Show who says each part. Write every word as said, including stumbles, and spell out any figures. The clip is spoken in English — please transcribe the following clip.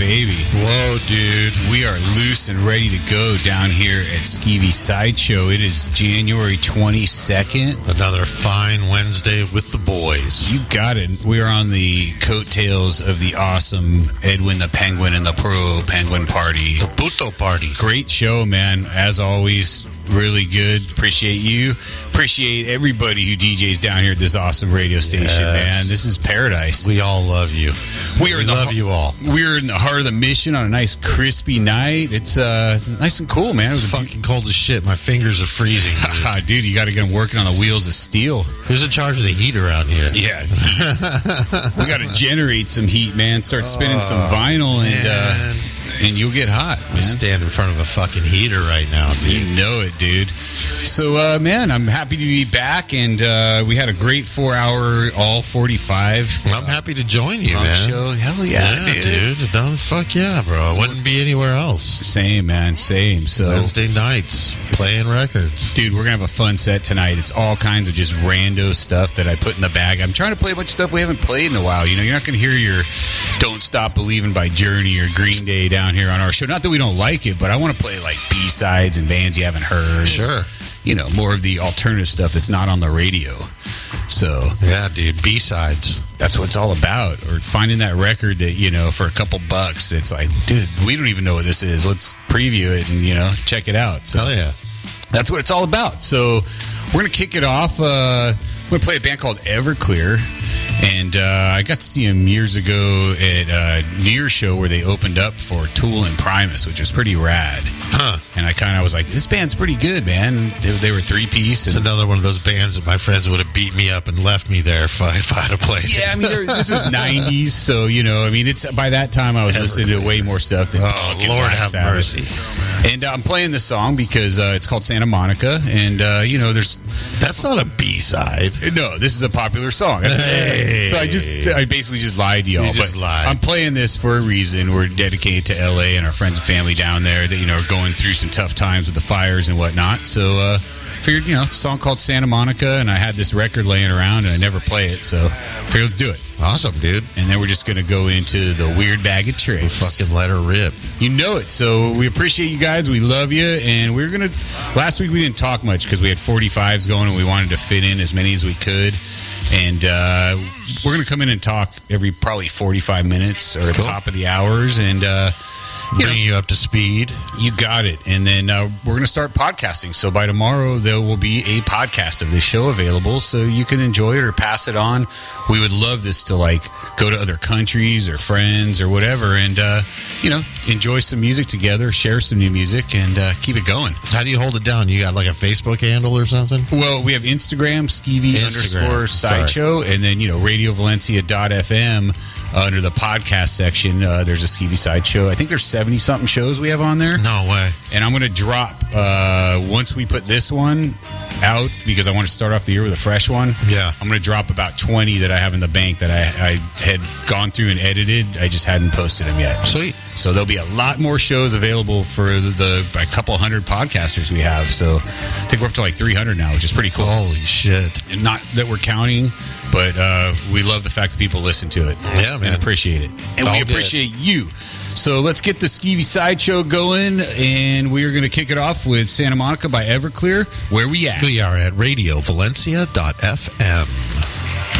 Speaker 1: baby.
Speaker 2: Whoa, dude.
Speaker 1: We are loose and ready to go down here at Skeevy Sideshow. It is January twenty-second.
Speaker 2: Another fine Wednesday with the boys.
Speaker 1: You got it. We are on the coattails of the awesome Edwin the Penguin and the Pro Penguin Party.
Speaker 2: The Puto Party.
Speaker 1: Great show, man. As always, really good. Appreciate you. Appreciate everybody who D Js down here at this awesome radio station,
Speaker 2: Yes.
Speaker 1: man. This is paradise.
Speaker 2: We all love you.
Speaker 1: We, are
Speaker 2: we
Speaker 1: in the
Speaker 2: love
Speaker 1: heart-
Speaker 2: you all.
Speaker 1: We're in the heart of the mission on a nice crispy night. It's uh, nice and cool, man. It
Speaker 2: It's
Speaker 1: was a
Speaker 2: fucking cold as shit. My fingers are freezing. Dude.
Speaker 1: Ah, dude, you got to get them working on the wheels of steel.
Speaker 2: Who's in charge of the heat around here?
Speaker 1: Yeah. We got to generate some heat, man. Start spinning some vinyl, and uh,
Speaker 2: Man.
Speaker 1: and you'll get hot,
Speaker 2: I
Speaker 1: man.
Speaker 2: stand in front of a fucking heater right now, dude.
Speaker 1: You know it, dude. So, uh, man, I'm happy to be back, and uh, we had a great four-hour, all forty-five.
Speaker 2: Well, I'm happy to join you,
Speaker 1: punk
Speaker 2: man.
Speaker 1: show. Hell yeah,
Speaker 2: Yeah,
Speaker 1: dude.
Speaker 2: dude. No, fuck yeah, bro. I wouldn't be anywhere else.
Speaker 1: Same, man. Same. So,
Speaker 2: Wednesday nights, playing records.
Speaker 1: dude, we're gonna have a fun set tonight. It's all kinds of just rando stuff that I put in the bag. I'm trying to play a bunch of stuff we haven't played in a while. You know, you're not gonna hear your "Don't Stop Believing" by Journey or Green Day down here on our show. Not that we don't like it, but I want to play like B-sides and bands you haven't heard.
Speaker 2: Sure.
Speaker 1: You know, more of the alternative stuff that's not on the radio. So
Speaker 2: Yeah, dude. B-sides.
Speaker 1: that's what it's all about. Or finding that record that, you know, for a couple bucks, it's like, dude, we don't even know what this is. Let's preview it and, you know, check it out. So
Speaker 2: Hell yeah.
Speaker 1: that's what it's all about. So we're going to kick it off. Uh, we're going to play a band called Everclear. And uh, I got to see them years ago at a Near show where they opened up for Tool and Primus, which was pretty rad.
Speaker 2: Huh.
Speaker 1: And I kind of was like, this band's pretty good, man. They, they were three-piece.
Speaker 2: It's
Speaker 1: And
Speaker 2: another one of those bands that my friends would have beat me up and left me there if I, if I had played.
Speaker 1: yeah, I mean, they're- this is nineties, so, you know, I mean, it's by that time I was listening to way more stuff than
Speaker 2: Oh,
Speaker 1: Punk and
Speaker 2: Lord
Speaker 1: Black
Speaker 2: have
Speaker 1: Sabbath.
Speaker 2: mercy.
Speaker 1: And uh, I'm playing this song because uh, it's called Santa Monica, and, uh, you know, there's...
Speaker 2: That's not a B-side.
Speaker 1: No, this is a popular song. That's-
Speaker 2: Hey.
Speaker 1: So I just, I basically just lied to y'all.
Speaker 2: You just
Speaker 1: but
Speaker 2: lied.
Speaker 1: I'm playing this for a reason. We're dedicated to L A and our friends and family down there that, you know, are going through some tough times with the fires and whatnot. So, uh, figured, you know, it's a song called Santa Monica, and I had this record laying around, and I never play it. So, figured let's do it.
Speaker 2: Awesome, dude.
Speaker 1: And then we're just going to go into the weird bag of tricks.
Speaker 2: Fucking let her rip.
Speaker 1: You know it. So we appreciate you guys. We love you. And we're going to... Last week we didn't talk much because we had forty-fives going and we wanted to fit in as many as we could. And uh, we're going to come in and talk every probably forty-five minutes or at the
Speaker 2: Cool.
Speaker 1: top of the hours. And... Uh, you
Speaker 2: Bring you up to speed.
Speaker 1: You got it. And then uh, we're going to start podcasting. So by tomorrow, there will be a podcast of this show available so you can enjoy it or pass it on. We would love this to, like, go to other countries or friends or whatever and, uh, you know, enjoy some music together, share some new music, and uh, keep it going.
Speaker 2: How do you hold it down? You got like a Facebook handle or something?
Speaker 1: Well, we have Instagram, Skeevy
Speaker 2: Instagram.
Speaker 1: underscore sideshow, and then, you know, radio valencia dot f m uh, under the podcast section. Uh, there's a Skeevy Sideshow. I think there's seventy-something shows we have on there.
Speaker 2: No way.
Speaker 1: And I'm going to drop, uh, once we put this one out, because I want to start off the year with a fresh one.
Speaker 2: Yeah.
Speaker 1: I'm going to drop about twenty that I have in the bank that I, I had gone through and edited. I just hadn't posted them yet.
Speaker 2: Sweet.
Speaker 1: So there'll be a lot more shows available for the, the a couple hundred podcasters we have. So I think we're up to like three hundred now, which is pretty cool.
Speaker 2: Holy shit.
Speaker 1: And not that we're counting, but uh, we love the fact that people listen to it.
Speaker 2: Yeah, man.
Speaker 1: And appreciate it. And
Speaker 2: All
Speaker 1: we
Speaker 2: good.
Speaker 1: appreciate you. So let's get the Skeevy Sideshow going, and we are going to kick it off with Santa Monica by Everclear. Where we at?
Speaker 2: We are at radio valencia dot f m.